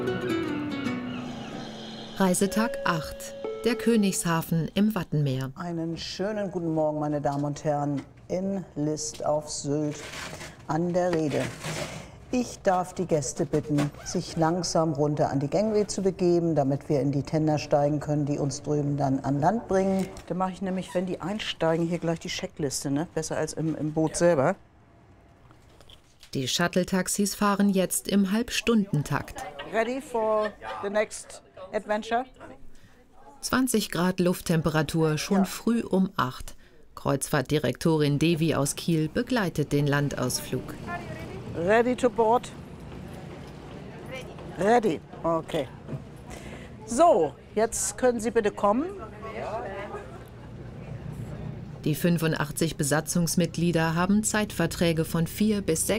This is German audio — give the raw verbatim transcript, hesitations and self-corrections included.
Reisetag acht. Der Königshafen im Wattenmeer. Einen schönen guten Morgen, meine Damen und Herren, in List auf Sylt an der Reede. Ich darf die Gäste bitten, sich langsam runter an die Gangway zu begeben, damit wir in die Tender steigen können, die uns drüben dann an Land bringen. Da mache ich nämlich, wenn die einsteigen, hier gleich die Checkliste, ne? Besser als im, im Boot selber. Die Shuttle-Taxis fahren jetzt im Halbstundentakt. Ready for the next adventure? zwanzig Grad Lufttemperatur, schon Ja. früh um acht. Kreuzfahrtdirektorin Devi aus Kiel begleitet den Landausflug. Ready to board? Ready. Okay. So, jetzt können Sie bitte kommen. Die fünfundachtzig Besatzungsmitglieder haben Zeitverträge von vier bis sechs